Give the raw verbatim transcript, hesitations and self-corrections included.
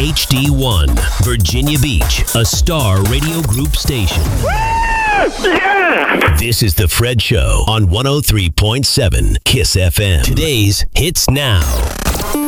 H D one, Virginia Beach, a Star Radio Group station. Yeah! This is The Fred Show on one oh three point seven KISS F M. Today's Hits Now.